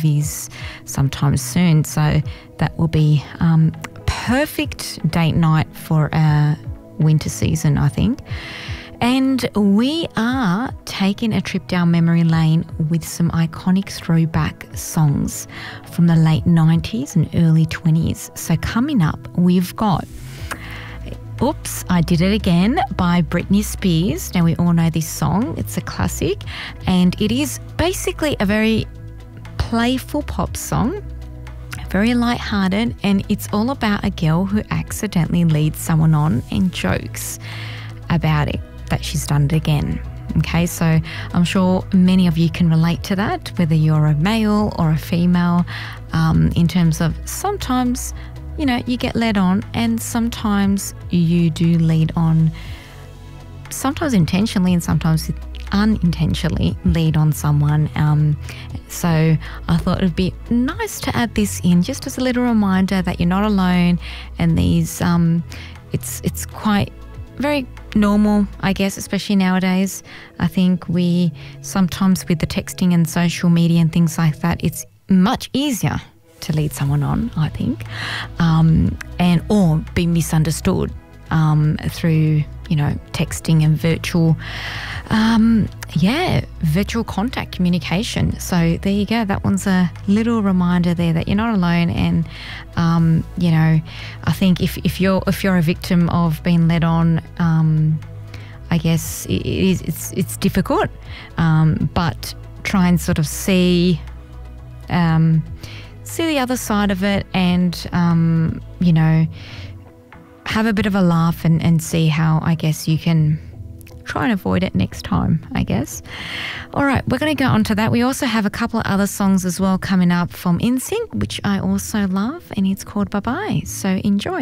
movies sometime soon. So that will be perfect date night for our winter season, I think. And we are taking a trip down memory lane with some iconic throwback songs from the late 90s and early 20s. So coming up, we've got Oops, I Did It Again by Britney Spears. Now, we all know this song. It's a classic, and it is basically a very playful pop song, very lighthearted, and it's all about a girl who accidentally leads someone on and jokes about it, that she's done it again. Okay, so I'm sure many of you can relate to that, whether you're a male or a female, in terms of sometimes, you know, you get led on, and sometimes you do lead on, sometimes intentionally and sometimes unintentionally lead on someone. So I thought it would be nice to add this in just as a little reminder that you're not alone, and these it's quite very normal, I guess, especially nowadays. I think we sometimes, with the texting and social media and things like that, it's much easier to lead someone on, I think, and or be misunderstood through, you know, texting and virtual contact communication. So there you go. That one's a little reminder there that you're not alone. And you know, I think if you're a victim of being led on, I guess it's difficult, but try and sort of see the other side of it, and you know, have a bit of a laugh and see how, I guess, you can try and avoid it next time, I guess. All right, we're going to go on to that. We also have a couple of other songs as well coming up from NSYNC, which I also love, and it's called Bye Bye. So enjoy.